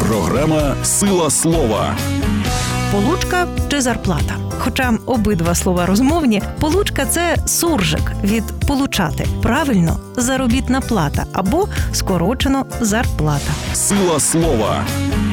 Програма «Сила слова». Получка чи зарплата? Хоча обидва слова розмовні, получка – це суржик від «получати». Правильно – заробітна плата або скорочено зарплата. «Сила слова».